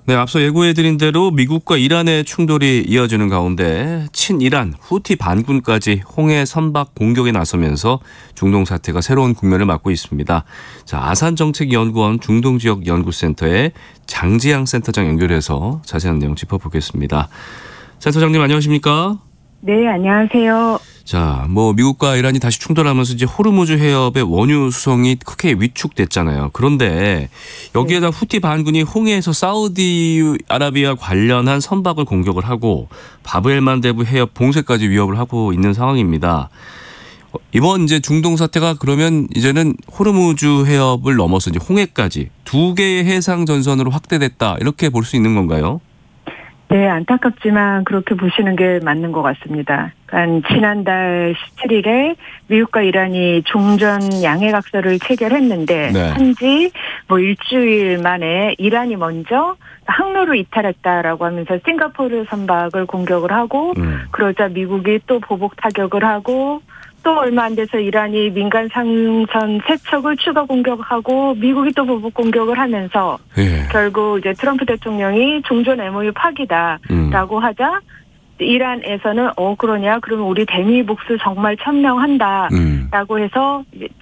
네, 앞서 예고해드린 대로 미국과 이란의 충돌이 이어지는 가운데 친이란 후티 반군까지 홍해 선박 공격에 나서면서 중동 사태가 새로운 국면을 맞고 있습니다. 자, 아산정책연구원 중동지역연구센터의 장지양 센터장 연결해서 자세한 내용 짚어보겠습니다. 센터장님 안녕하십니까? 네, 안녕하세요. 자, 미국과 이란이 다시 충돌하면서 이제 호르무즈 해협의 원유 수송이 크게 위축됐잖아요. 그런데 여기에다 후티 반군이 홍해에서 사우디아라비아 관련한 선박을 공격을 하고 바브엘만데브 해협 봉쇄까지 위협을 하고 있는 상황입니다. 이번 이제 중동 사태가 그러면 이제는 호르무즈 해협을 넘어서 이제 홍해까지 두 개의 해상 전선으로 확대됐다 이렇게 볼 수 있는 건가요? 네, 안타깝지만 그렇게 보시는 게 맞는 것 같습니다. 그러니까 지난달 17일에 미국과 이란이 종전 양해각서를 체결했는데 네. 한지 일주일 만에 이란이 먼저 항로를 이탈했다라고 하면서 싱가포르 선박을 공격을 하고 그러자 미국이 또 보복 타격을 하고 또 얼마 안 돼서 이란이 민간 상선 3척을 추가 공격하고 미국이 또 보복 공격을 하면서 결국 이제 트럼프 대통령이 종전 MOU 파기다라고 하자 이란에서는 그러냐 그러면 우리 대미 복수 정말 천명한다라고 해서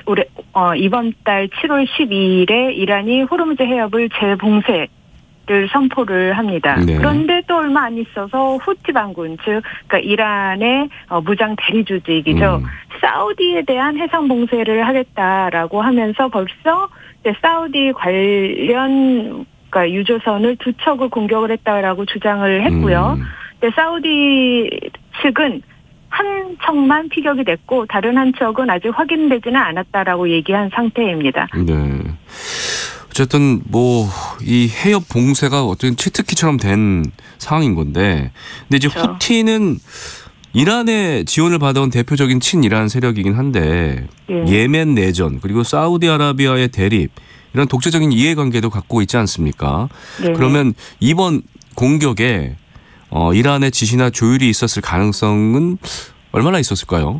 이번 달 7월 12일에 이란이 호르무즈 해협을 재봉쇄를 선포를 합니다. 네. 그런데 또 얼마 안 있어서 후티 반군, 그러니까 이란의 무장 대리 조직이죠. 사우디에 대한 해상 봉쇄를 하겠다라고 하면서 벌써 사우디 관련 그러니까 유조선을 2척을 공격을 했다라고 주장을 했고요. 근데 사우디 측은 한 척만 피격이 됐고 다른 한 척은 아직 확인되지는 않았다라고 얘기한 상태입니다. 네. 어쨌든 이 해협 봉쇄가 어떤 치트키처럼 된 상황인 건데, 근데 이제 그렇죠. 후티는 이란의 지원을 받아온 대표적인 친이란 세력이긴 한데 예멘 내전 그리고 사우디아라비아의 대립 이런 독재적인 이해관계도 갖고 있지 않습니까? 네. 그러면 이번 공격에 이란의 지시나 조율이 있었을 가능성은 얼마나 있었을까요?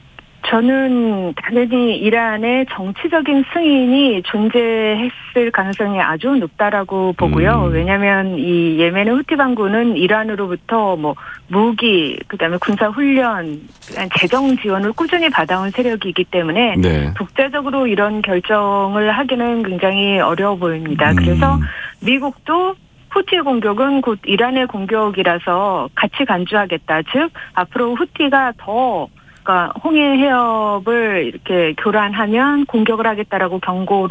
저는 당연히 이란의 정치적인 승인이 존재했을 가능성이 아주 높다라고 보고요. 왜냐하면 이 예멘의 후티 반군은 이란으로부터 무기, 그다음에 군사 훈련, 재정 지원을 꾸준히 받아온 세력이기 때문에 독자적으로 이런 결정을 하기는 굉장히 어려워 보입니다. 그래서 미국도 후티의 공격은 곧 이란의 공격이라서 같이 간주하겠다. 즉 앞으로 후티가 더 그러니까 홍해 해협을 이렇게 교란하면 공격을 하겠다라고 경고를